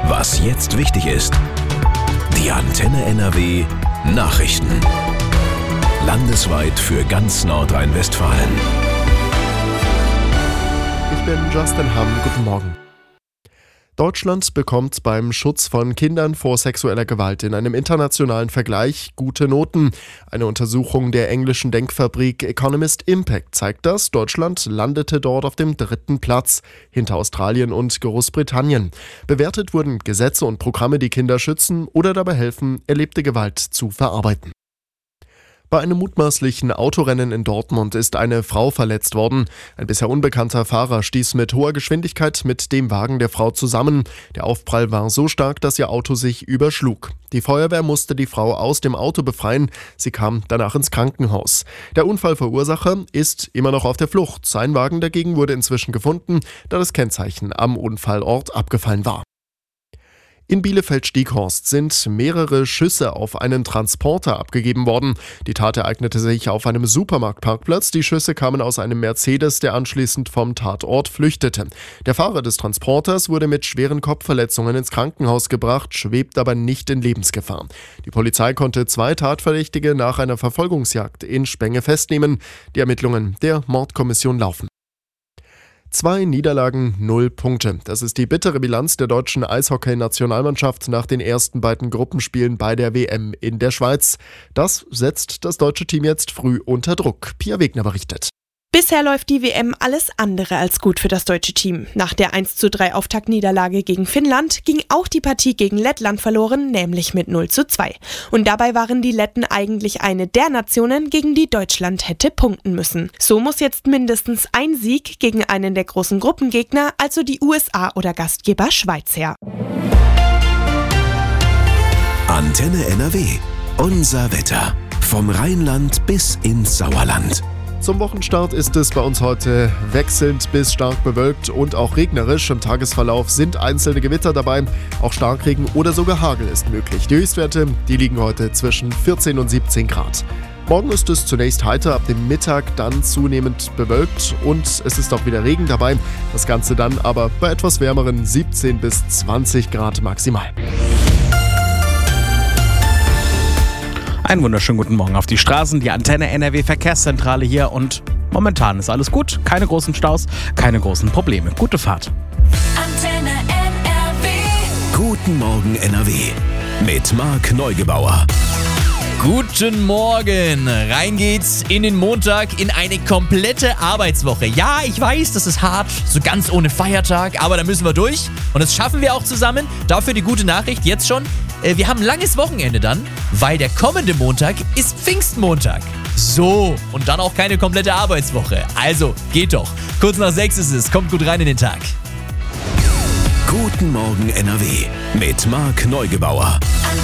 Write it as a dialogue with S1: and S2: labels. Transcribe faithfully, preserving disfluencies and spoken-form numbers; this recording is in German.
S1: Was jetzt wichtig ist. Die Antenne N R W Nachrichten. Landesweit für ganz Nordrhein-Westfalen.
S2: Ich bin Justin Hamm. Guten Morgen. Deutschland bekommt beim Schutz von Kindern vor sexueller Gewalt in einem internationalen Vergleich gute Noten. Eine Untersuchung der englischen Denkfabrik Economist Impact zeigt das. Deutschland landete dort auf dem dritten Platz, hinter Australien und Großbritannien. Bewertet wurden Gesetze und Programme, die Kinder schützen oder dabei helfen, erlebte Gewalt zu verarbeiten. Bei einem mutmaßlichen Autorennen in Dortmund ist eine Frau verletzt worden. Ein bisher unbekannter Fahrer stieß mit hoher Geschwindigkeit mit dem Wagen der Frau zusammen. Der Aufprall war so stark, dass ihr Auto sich überschlug. Die Feuerwehr musste die Frau aus dem Auto befreien. Sie kam danach ins Krankenhaus. Der Unfallverursacher ist immer noch auf der Flucht. Sein Wagen dagegen wurde inzwischen gefunden, da das Kennzeichen am Unfallort abgefallen war. In Bielefeld-Stieghorst sind mehrere Schüsse auf einen Transporter abgegeben worden. Die Tat ereignete sich auf einem Supermarktparkplatz. Die Schüsse kamen aus einem Mercedes, der anschließend vom Tatort flüchtete. Der Fahrer des Transporters wurde mit schweren Kopfverletzungen ins Krankenhaus gebracht, schwebt aber nicht in Lebensgefahr. Die Polizei konnte zwei Tatverdächtige nach einer Verfolgungsjagd in Spenge festnehmen. Die Ermittlungen der Mordkommission laufen. Zwei Niederlagen, null Punkte. Das ist die bittere Bilanz der deutschen Eishockey-Nationalmannschaft nach den ersten beiden Gruppenspielen bei der W M in der Schweiz. Das setzt das deutsche Team jetzt früh unter Druck. Pia Wegner berichtet.
S3: Bisher läuft die W M alles andere als gut für das deutsche Team. Nach der eins zu drei Auftaktniederlage gegen Finnland ging auch die Partie gegen Lettland verloren, nämlich mit null zu zwei. Und dabei waren die Letten eigentlich eine der Nationen, gegen die Deutschland hätte punkten müssen. So muss jetzt mindestens ein Sieg gegen einen der großen Gruppengegner, also die U S A oder Gastgeber Schweiz, her.
S1: Antenne N R W. Unser Wetter. Vom Rheinland bis ins Sauerland.
S2: Zum Wochenstart ist es bei uns heute wechselnd bis stark bewölkt und auch regnerisch. Im Tagesverlauf sind einzelne Gewitter dabei. Auch Starkregen oder sogar Hagel ist möglich. Die Höchstwerte, die liegen heute zwischen vierzehn und siebzehn Grad. Morgen ist es zunächst heiter, ab dem Mittag dann zunehmend bewölkt und es ist auch wieder Regen dabei. Das Ganze dann aber bei etwas wärmeren siebzehn bis zwanzig Grad maximal.
S4: Einen wunderschönen guten Morgen auf die Straßen, die Antenne N R W Verkehrszentrale hier und momentan ist alles gut, keine großen Staus, keine großen Probleme. Gute Fahrt.
S5: Antenne N R W.
S1: Guten Morgen N R W mit Marc Neugebauer.
S6: Guten Morgen! Rein geht's in den Montag, in eine komplette Arbeitswoche. Ja, ich weiß, das ist hart, so ganz ohne Feiertag, aber da müssen wir durch. Und das schaffen wir auch zusammen. Dafür die gute Nachricht jetzt schon. Wir haben ein langes Wochenende dann, weil der kommende Montag ist Pfingstmontag. So, und dann auch keine komplette Arbeitswoche. Also, geht doch. Kurz nach sechs ist es, kommt gut rein in den Tag.
S1: Guten Morgen N R W mit Marc Neugebauer.